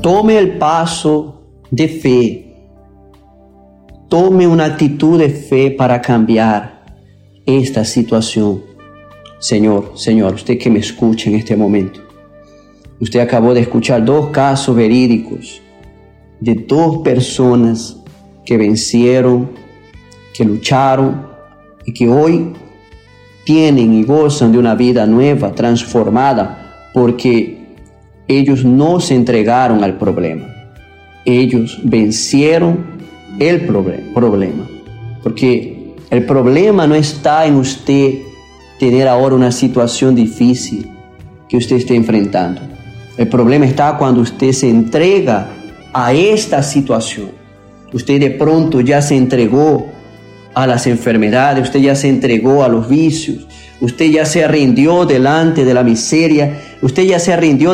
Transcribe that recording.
tome el paso de fe. Tome una actitud de fe para cambiar esta situación. Señor, usted que me escucha en este momento. Usted acabó de escuchar 2 casos verídicos de 2 personas que vencieron, que lucharon y que hoy tienen y gozan de una vida nueva, transformada, porque ellos no se entregaron al problema. Ellos vencieron el problema. Porque el problema no está en usted tener ahora una situación difícil que usted esté enfrentando. El problema está cuando usted se entrega a esta situación. Usted de pronto ya se entregó a las enfermedades, usted ya se entregó a los vicios, usted ya se rindió delante de la miseria, usted ya se rindió